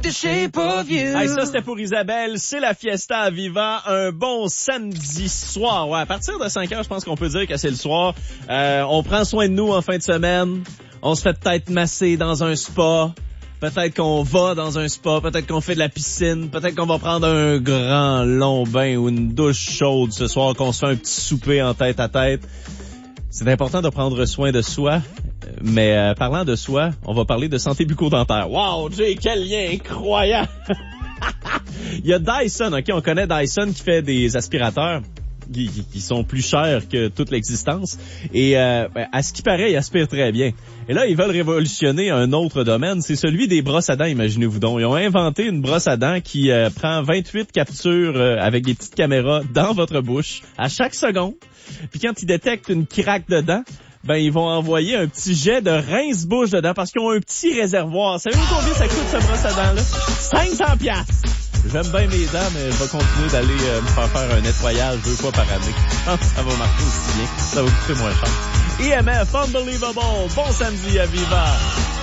the shape of you. Hey, ça, c'était pour Isabelle. C'est la fiesta à Viva. Un bon samedi soir. Ouais, à partir de 5 heures, je pense qu'on peut dire que c'est le soir. On prend soin de nous en fin de semaine. On se fait peut-être masser dans un spa. Peut-être qu'on va dans un spa. Peut-être qu'on fait de la piscine. Peut-être qu'on va prendre un grand long bain ou une douche chaude ce soir, qu'on se fait un petit souper en tête à tête. C'est important de prendre soin de soi. Mais parlant de soi, on va parler de santé bucco-dentaire. Wow, Jay, quel lien incroyable! Il y a Dyson, OK? On connaît Dyson qui fait des aspirateurs qui sont plus chers que toute l'existence. Et à ce qui paraît, ils aspirent très bien. Et là, ils veulent révolutionner un autre domaine. C'est celui des brosses à dents, imaginez-vous donc. Ils ont inventé une brosse à dents qui prend 28 captures avec des petites caméras dans votre bouche à chaque seconde. Puis quand ils détectent une craque dedans, ben ils vont envoyer un petit jet de rince-bouche dedans parce qu'ils ont un petit réservoir. Savez-vous combien ça coûte, cette brosse à dents-là? 500 $. J'aime bien mes dents, mais je vais continuer d'aller me faire un nettoyage 2 fois par année. Je pense que ça va marcher aussi bien. Ça va coûter moins cher. IMF, Unbelievable. Bon samedi à Viva.